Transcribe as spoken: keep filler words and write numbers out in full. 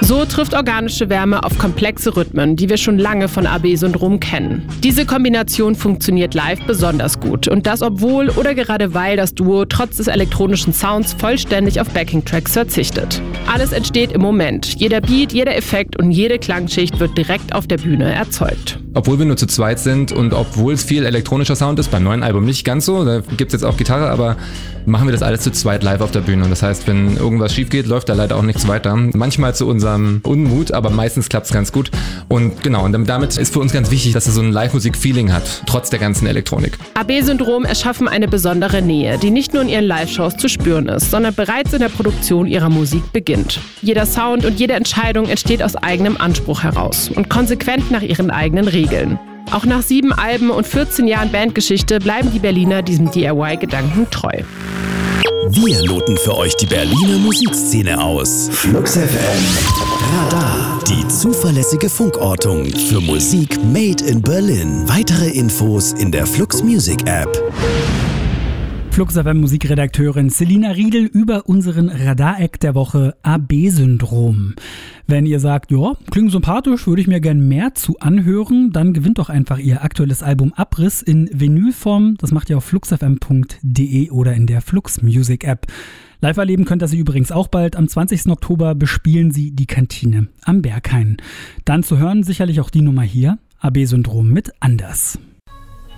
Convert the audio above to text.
So trifft organische Wärme auf komplexe Rhythmen, die wir schon lange von A B-Syndrom kennen. Diese Kombination funktioniert live besonders gut und das obwohl oder gerade weil das Duo trotz des elektronischen Sounds vollständig auf Backing-Tracks verzichtet. Alles entsteht im Moment. Jeder Beat, jeder Effekt und jede Klangschicht wird direkt auf der Bühne erzeugt. Obwohl wir nur zu zweit sind und obwohl es viel elektronischer Sound ist, beim neuen Album nicht ganz so, da gibt es jetzt auch Gitarre, aber machen wir das alles zu zweit live auf der Bühne. Und das heißt, wenn irgendwas schief geht, läuft da leider auch nichts weiter. Manchmal zu unserem Unmut, aber meistens klappt es ganz gut. Und genau, und damit ist für uns ganz wichtig, dass es so ein Live-Musik-Feeling hat, trotz der ganzen Elektronik. A B-Syndrom erschaffen eine besondere Nähe, die nicht nur in ihren Live-Shows zu spüren ist, sondern bereits in der Produktion ihrer Musik beginnt. Jeder Sound und jede Entscheidung entsteht aus eigenem Anspruch heraus und konsequent nach ihren eigenen Regeln. Auch nach sieben Alben und vierzehn Jahren Bandgeschichte bleiben die Berliner diesem D I Y-Gedanken treu. Wir loten für euch die Berliner Musikszene aus. Flux F M. Radar. Die zuverlässige Funkortung für Musik made in Berlin. Weitere Infos in der Flux Music App. Flux F M Musikredakteurin Selina Riedel über unseren Radar-Eck der Woche A B-Syndrom. Wenn ihr sagt, ja, klingt sympathisch, würde ich mir gern mehr zu anhören, dann gewinnt doch einfach ihr aktuelles Album Abriss in Vinylform. Das macht ihr auf flux f m punkt d e oder in der Flux Music App. Live erleben könnt ihr sie übrigens auch bald. Am zwanzigsten Oktober bespielen sie die Kantine am Berghain. Dann zu hören sicherlich auch die Nummer hier, A B-Syndrom mit Anders.